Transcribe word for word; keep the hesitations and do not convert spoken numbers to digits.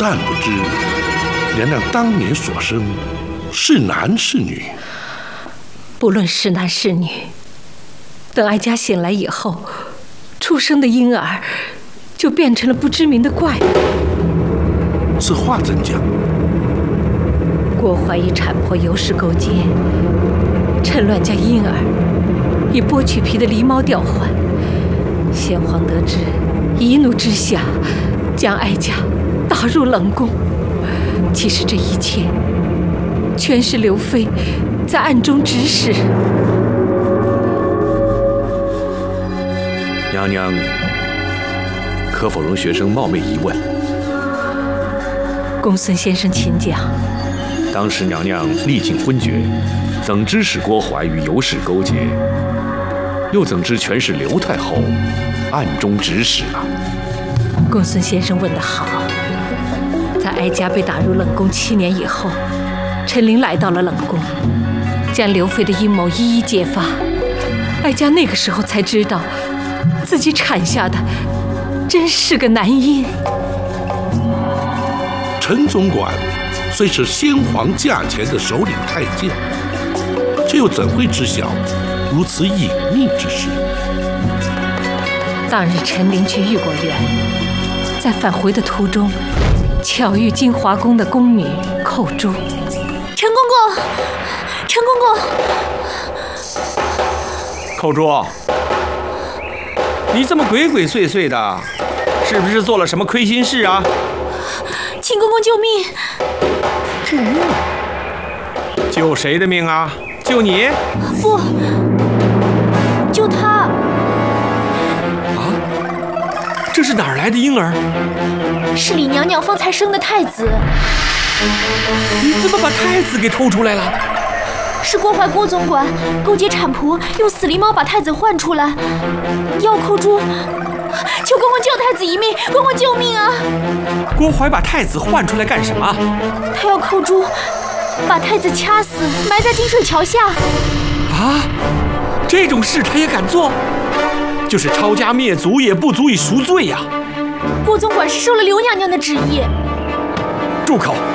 但不知娘娘当年所生是男是女。 不论是男是女，等哀家醒来以后，出生的婴儿就变成了不知名的怪物。 此话怎讲？ 郭槐与产婆有事勾结，趁乱将婴儿以剥去皮的狸猫调换。先皇得知，一怒之下将哀家打入冷宫。其实这一切全是刘妃在暗中指使。 娘娘，可否容学生冒昧一问？ 公孙先生请讲。 当时娘娘历尽昏厥，怎知使郭槐与尤氏勾结？又怎知全是刘太后暗中指使啊？ 公孙先生问得好。在哀家被打入冷宫七年以后，陈琳来到了冷宫，将刘妃的阴谋一一揭发。哀家那个时候才知道，自己产下的真是个男婴。 陈总管虽是先皇驾前的首领太监，却又怎会知晓如此隐秘之事？ 当日陈琳去御果园，在返回的途中，巧遇金华宫的宫女寇珠。 陈公公，陈公公， 寇珠，你这么鬼鬼祟祟的，是不是做了什么亏心事啊？ 请公公救命！ 救命？救谁的命啊？救你？ 不，救他。 啊？这是哪儿来的婴儿？ 是李娘娘方才生的太子。 你怎么把太子给偷出来了？ 是郭槐郭总管勾结产婆，用死狸猫把太子换出来，要寇珠。求公公救太子一命，公公救命啊！ 郭槐把太子换出来干什么？ 他要寇珠把太子掐死，埋在金水桥下。 啊，这种事他也敢做？就是抄家灭族也不足以赎罪呀！ 郭总管是受了刘娘娘的旨意。 住口！